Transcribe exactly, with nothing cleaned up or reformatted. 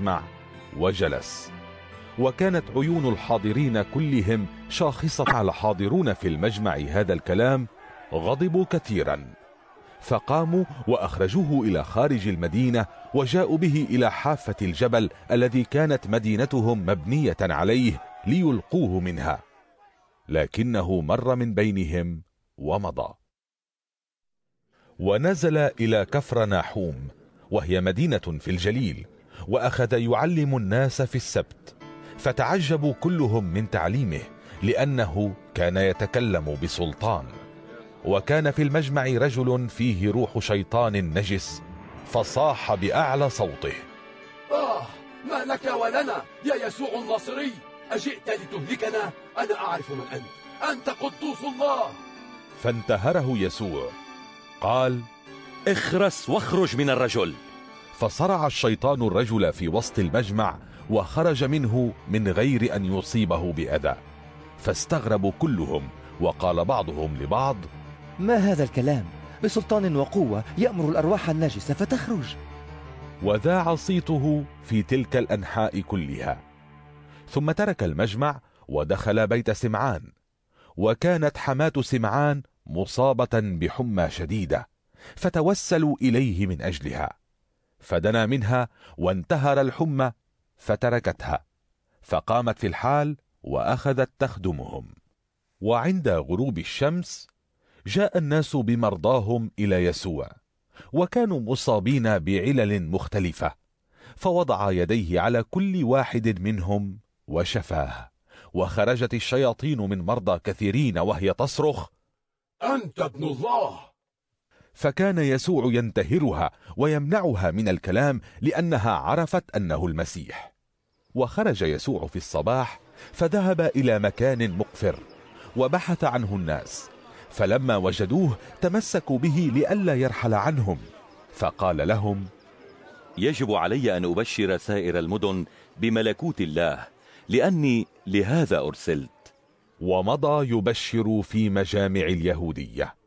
المجمع وجلس، وكانت عيون الحاضرين كلهم شاخصة على حاضرون في المجمع هذا الكلام، غضبوا كثيرا، فقاموا وأخرجوه إلى خارج المدينة، وجاءوا به إلى حافة الجبل الذي كانت مدينتهم مبنية عليه ليلقوه منها، لكنه مر من بينهم ومضى. ونزل إلى كفر ناحوم، وهي مدينة في الجليل، وأخذ يعلم الناس في السبت، فتعجبوا كلهم من تعليمه، لأنه كان يتكلم بسلطان. وكان في المجمع رجل فيه روح شيطان نجس، فصاح بأعلى صوته: آه، ما لك ولنا يا يسوع الناصري؟ أجئت لتهلكنا؟ أنا أعرف من أنت، أنت قدوس الله. فانتهره يسوع، قال: اخرس واخرج من الرجل. فصرع الشيطان الرجل في وسط المجمع، وخرج منه من غير أن يصيبه بأذى. فاستغربوا كلهم، وقال بعضهم لبعض: ما هذا الكلام؟ بسلطان وقوة يأمر الأرواح النجسة فتخرج. وذاع صيته في تلك الأنحاء كلها. ثم ترك المجمع ودخل بيت سمعان، وكانت حماة سمعان مصابة بحمى شديدة، فتوسلوا إليه من أجلها، فدنا منها وانتهر الحمى فتركتها، فقامت في الحال وأخذت تخدمهم. وعند غروب الشمس جاء الناس بمرضاهم إلى يسوع، وكانوا مصابين بعلل مختلفة، فوضع يديه على كل واحد منهم وشفاه. وخرجت الشياطين من مرضى كثيرين وهي تصرخ: أنت ابن الله. فكان يسوع ينتهرها ويمنعها من الكلام، لأنها عرفت أنه المسيح. وخرج يسوع في الصباح، فذهب إلى مكان مقفر، وبحث عنه الناس، فلما وجدوه تمسكوا به لئلا يرحل عنهم، فقال لهم: يجب علي أن أبشر سائر المدن بملكوت الله، لأني لهذا أرسلت. ومضى يبشر في مجامع اليهودية.